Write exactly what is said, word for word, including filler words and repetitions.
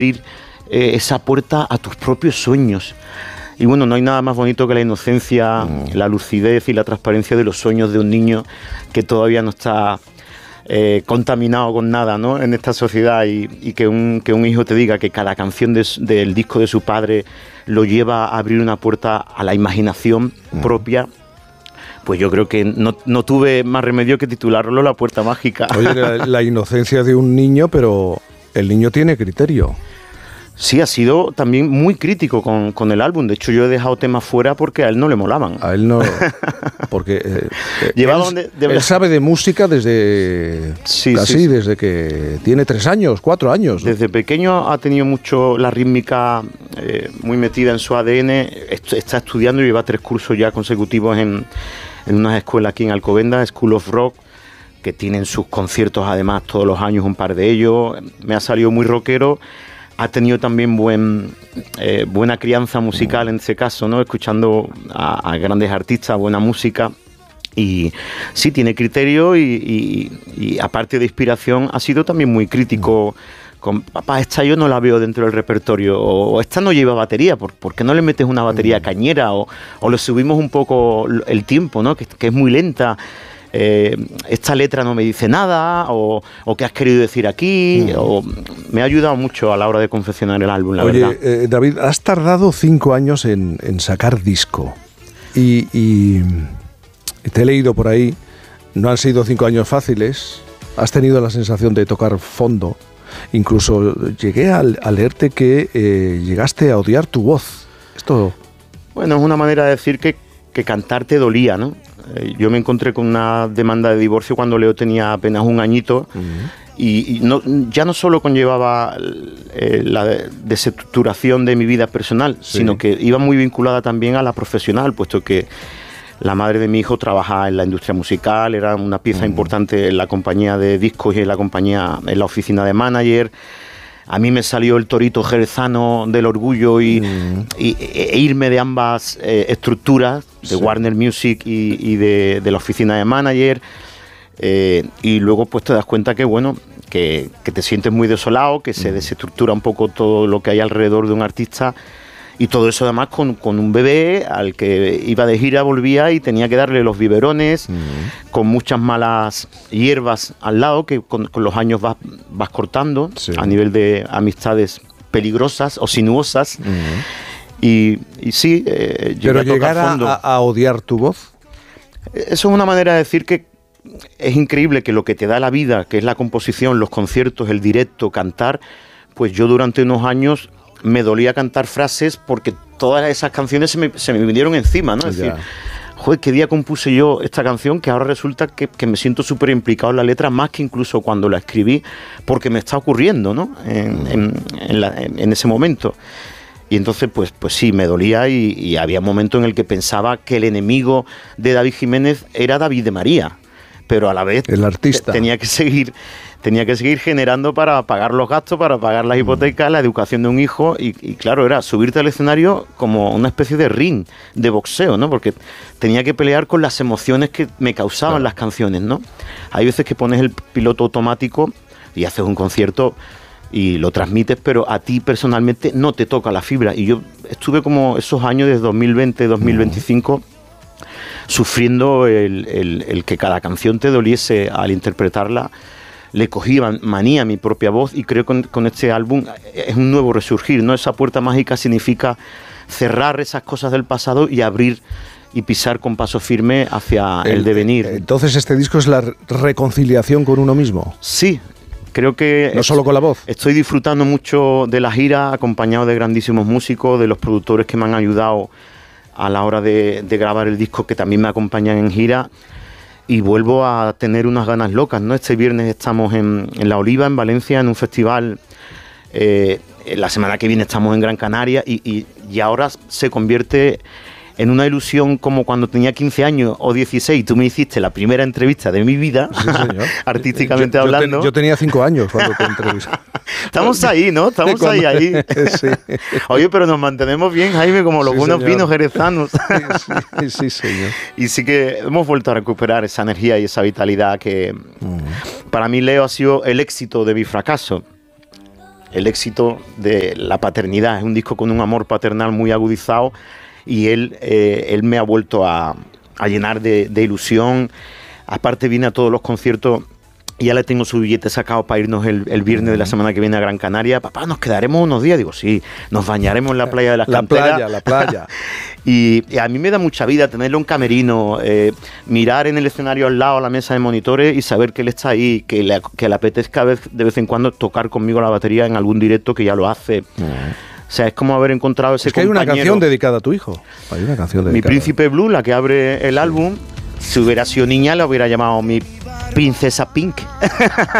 abrir eh, esa puerta a tus propios sueños. Y bueno, no hay nada más bonito que la inocencia, mm. la lucidez y la transparencia de los sueños de un niño que todavía no está eh, contaminado con nada, ¿no?, en esta sociedad, y, y que, un, que un hijo te diga que cada canción de, del disco de su padre lo lleva a abrir una puerta a la imaginación mm. propia. Pues yo creo que no, no tuve más remedio que titularlo La Puerta Mágica. Oye, la, la inocencia de un niño, pero el niño tiene criterio. Sí, ha sido también muy crítico con, con el álbum. De hecho, yo he dejado temas fuera porque a él no le molaban. A él no, porque eh, Llevaba él, de, de... él sabe de música desde sí, casi sí, sí. desde que tiene tres años, cuatro años. ¿No? Desde pequeño ha tenido mucho la rítmica eh, muy metida en su A D N. Está estudiando y lleva tres cursos ya consecutivos en, en unas escuelas aquí en Alcobendas, School of Rock, que tienen sus conciertos además todos los años, un par de ellos. Me ha salido muy rockero. Ha tenido también buen, eh, buena crianza musical en ese caso, ¿no?, escuchando a, a grandes artistas, buena música. Y sí, tiene criterio y, y, y aparte de inspiración ha sido también muy crítico con, papá, esta yo no la veo dentro del repertorio, o esta no lleva batería, ¿por, ¿por qué no le metes una batería cañera? O, o le subimos un poco el tiempo, ¿no?, que, que es muy lenta. Eh, esta letra no me dice nada, o, o qué has querido decir aquí, mm. o me ha ayudado mucho a la hora de confeccionar el álbum, la Oye, verdad. Eh, David, has tardado cinco años en, en sacar disco y, y te he leído por ahí, no han sido cinco años fáciles, has tenido la sensación de tocar fondo, incluso llegué a, a leerte que eh, llegaste a odiar tu voz. Esto... Bueno, es una manera de decir que, que cantar te dolía, ¿no? Yo me encontré con una demanda de divorcio cuando Leo tenía apenas un añito. Uh-huh. y, y no, ya no solo conllevaba eh, la desestructuración de mi vida personal, sí. sino que iba muy vinculada también a la profesional, puesto que la madre de mi hijo trabajaba en la industria musical, era una pieza uh-huh. importante en la compañía de discos y en la compañía, en la oficina de manager. A mí me salió el torito jerezano del orgullo y, mm. y e irme de ambas eh, estructuras, de sí. Warner Music y, y de, de la oficina de manager. Eh, y luego pues te das cuenta que bueno, que, que te sientes muy desolado, que se mm. desestructura un poco todo lo que hay alrededor de un artista. Y todo eso además con, con un bebé al que iba de gira, volvía y tenía que darle los biberones, uh-huh. con muchas malas hierbas al lado que con, con los años vas, vas cortando, sí. a nivel de amistades peligrosas o sinuosas. Uh-huh. y, y sí, eh, pero llegar a, a, a odiar tu voz. Eso es una manera de decir que es increíble que lo que te da la vida, que es la composición, los conciertos, el directo, cantar, pues yo durante unos años me dolía cantar frases porque todas esas canciones se me, se me vinieron encima, ¿no? Es ya. decir, joder, ¿qué día compuse yo esta canción? Que ahora resulta que, que me siento súper implicado en la letra, más que incluso cuando la escribí, porque me está ocurriendo, ¿no? En, en, en, la, en, en ese momento. Y entonces, pues, pues sí, me dolía y, y había un momento en el que pensaba que el enemigo de David Jiménez era David de María, pero a la vez el artista tenía que seguir... Tenía que seguir generando para pagar los gastos, para pagar las hipotecas, la educación de un hijo y, y claro, era subirte al escenario como una especie de ring, de boxeo, ¿no? Porque tenía que pelear con las emociones que me causaban claro. las canciones, ¿no? Hay veces que pones el piloto automático y haces un concierto y lo transmites, pero a ti personalmente no te toca la fibra. Y yo estuve como esos años de dos mil veinte, dos mil veinticinco... Uh-huh. sufriendo el, el, el que cada canción te doliese al interpretarla. Le cogí manía a mi propia voz y creo que con, con este álbum es un nuevo resurgir, ¿no? Esa puerta mágica significa cerrar esas cosas del pasado y abrir y pisar con paso firme hacia el, el devenir. Entonces, ¿este disco es la reconciliación con uno mismo? Sí, creo que... No solo con la voz. Estoy disfrutando mucho de la gira, acompañado de grandísimos músicos, de los productores que me han ayudado a la hora de, de grabar el disco, que también me acompañan en gira. Y vuelvo a tener unas ganas locas, ¿no? Este viernes estamos en, en La Oliva, en Valencia, en un festival. Eh, la semana que viene estamos en Gran Canaria y, y, y ahora se convierte en una ilusión como cuando tenía quince años o dieciséis. Tú me hiciste la primera entrevista de mi vida, sí, artísticamente yo, yo hablando. Ten, yo tenía cinco años cuando te entrevisté. Estamos ahí, ¿no? Estamos cuando, ahí, ahí. Sí. Oye, pero nos mantenemos bien, Jaime, como los sí, buenos señor. vinos jerezanos. Sí, sí, señor. Y sí que hemos vuelto a recuperar esa energía y esa vitalidad que uh-huh. para mí, Leo, ha sido el éxito de mi fracaso. el éxito de la paternidad. Es un disco con un amor paternal muy agudizado y él, eh, él me ha vuelto a, a llenar de, de ilusión. Aparte viene a todos los conciertos y ya le tengo su billete sacado para irnos el, el viernes de la semana que viene a Gran Canaria. Papá, ¿nos quedaremos unos días? Digo, sí, nos bañaremos en la playa de las la Canteras. La playa, la playa. y, y a mí me da mucha vida tenerlo en camerino, eh, mirar en el escenario al lado, a la mesa de monitores y saber que él está ahí, que le, que le apetezca vez, de vez en cuando tocar conmigo la batería en algún directo, que ya lo hace. Uh-huh. O sea, es como haber encontrado ese es que compañero. Hay una canción dedicada a tu hijo. Hay una canción dedicada. Mi Príncipe Blue, la que abre el sí. álbum. Si hubiera sido niña, la hubiera llamado mi Princesa Pink.